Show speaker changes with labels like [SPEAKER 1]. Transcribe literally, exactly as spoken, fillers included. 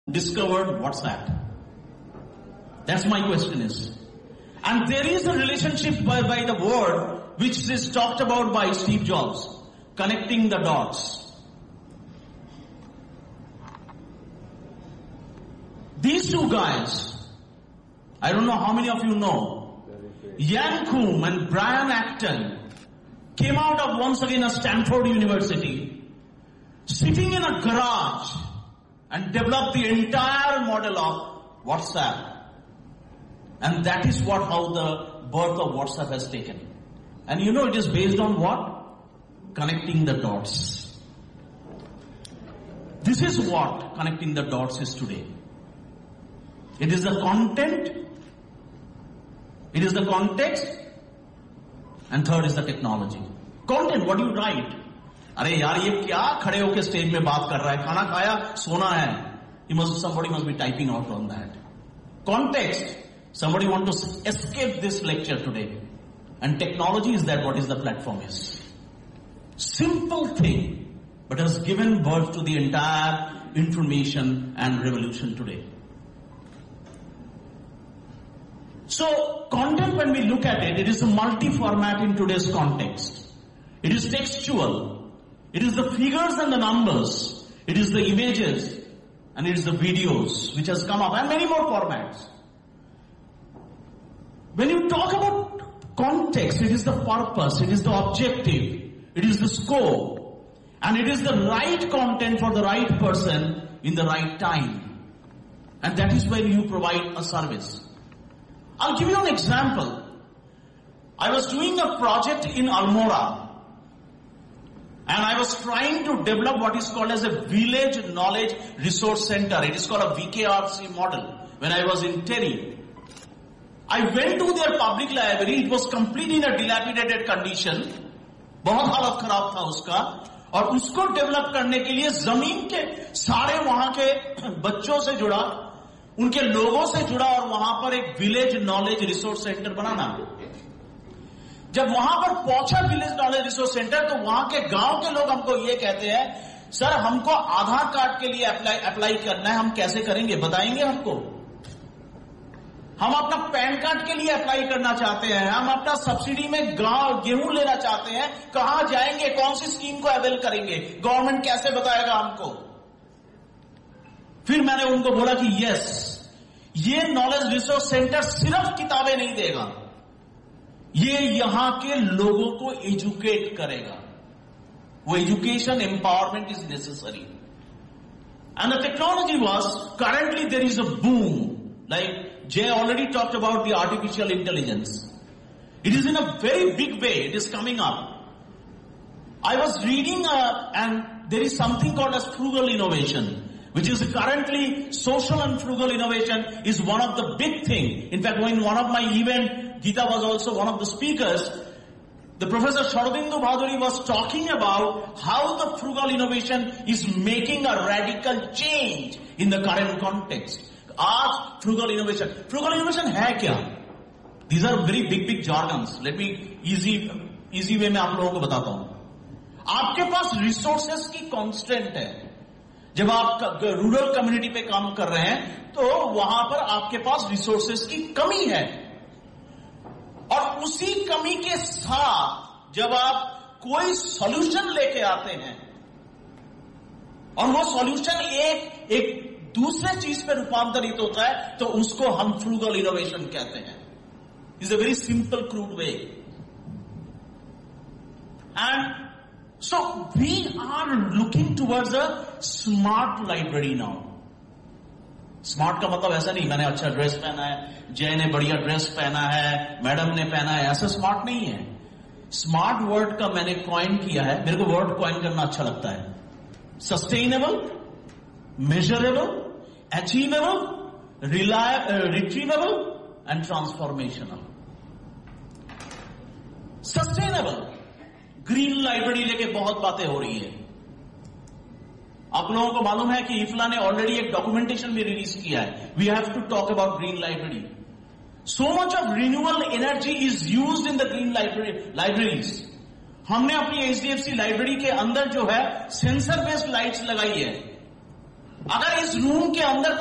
[SPEAKER 1] discovered WhatsApp? That's my question is. And there is a relationship by, by the word which is talked about by Steve Jobs, connecting the dots. These two guys, I don't know how many of you know, Ian Coombe and Brian Acton came out of once again a Stanford University, sitting in a garage and developed the entire model of WhatsApp. And that is what how the birth of WhatsApp has taken. And you know it is based on what? Connecting the dots. This is what connecting the dots is today. It is the content, it is the context, and third is the technology. Content, what do you write? अरे यार ये क्या खड़े होके stage में बात कर रहा है, खाना खाया, सोना है. You must, somebody must be typing out on that. Context, somebody want to escape this lecture today. And technology is that what is the platform is. Simple thing, but has given birth to the entire information and revolution today. So, content, when we look at it, it is a multi-format in today's context. It is textual. It is the figures and the numbers. It is the images. And it is the videos which has come up. And many more formats. When you talk about context, it is the purpose. It is the objective. It is the scope. And it is the right content for the right person in the right time. And that is when you provide a service. I'll give you an example. I was doing a project in Almora. And I was trying to develop what is called as a Village Knowledge Resource Center. It is called a V K R C model. When I was in Terry, I went to their public library. It was completely in a dilapidated condition. बहुत हालत खराब था उसका. और उसको develop करने के लिए जमीन के सारे वहां के बच्चों से जुड़ा, उनके लोगों से जुड़ा और वहां पर एक विलेज नॉलेज रिसोर्स सेंटर बनाना. जब वहां पर पहुंचा विलेज नॉलेज रिसोर्स सेंटर, तो वहां के गांव के लोग हमको ये कहते हैं, सर हमको आधार कार्ड के लिए अप्लाई अप्लाई करना है, हम कैसे करेंगे बताएंगे हमको. हम अपना पैन कार्ड के लिए अप्लाई करना चाहते हैं, हम अपना सब्सिडी में गांव गेहूं लेना चाहते हैं, कहां जाएंगे, कौन सी स्कीम को अवेल करेंगे, गवर्नमेंट कैसे बताएगा हमको. फिर मैंने उनको बोला कि यस, ये नॉलेज रिसोर्स सेंटर सिर्फ किताबें नहीं देगा, ये यहां के लोगों को एजुकेट करेगा. वो education empowerment is necessary. And the technology was, currently there is a boom. Like Jay already talked about the artificial intelligence. It is in a very big way. It is coming up. I was reading uh, and there is something called as frugal innovation, which is currently social and frugal innovation is one of the big thing. In fact, in one of my event, Geeta was also one of the speakers. The Professor Sharadindu Bhaduri was talking about how the frugal innovation is making a radical change in the current context. आज frugal innovation. Frugal innovation है क्या? These are very big big jargons. Let me easy easy way में आप लोगों को बताता हूँ. आपके पास resources की constraint है. जब आप रूरल कम्युनिटी पे काम कर रहे हैं, तो वहां पर आपके पास resources की कमी है. और उसी कमी के साथ जब आप कोई solution लेके आते हैं, और वो solution एक एक दूसरे चीज पे रूपांतरित होता है, तो उसको हम फ्रूगल इनोवेशन कहते हैं. Is a very simple crude way. And so we are looking towards a smart library now. Smart का मतलब ऐसा नहीं मैंने अच्छा ड्रेस पहना है, जय ने बढ़िया ड्रेस पहना है, मैडम ने पहना है, ऐसा स्मार्ट नहीं है. स्मार्ट वर्ड का मैंने कॉइन किया है. मेरे को वर्ड कॉइन करना अच्छा लगता है. Sustainable, measurable, achievable, reliable, retrievable, and transformational. Sustainable. Green library लेके बहुत बातें हो रही है. आप लोगों को मालूम है कि इफ्ला ने ऑलरेडी एक डॉक्यूमेंटेशन भी रिलीज किया है. We have to talk about green library. So much of renewable energy is used in the green libraries. हमने अपनी एचडीएफसी लाइब्रेरी के अंदर जो है सेंसर बेस्ड लाइट्स लगाई है. अगर इस रूम के अंदर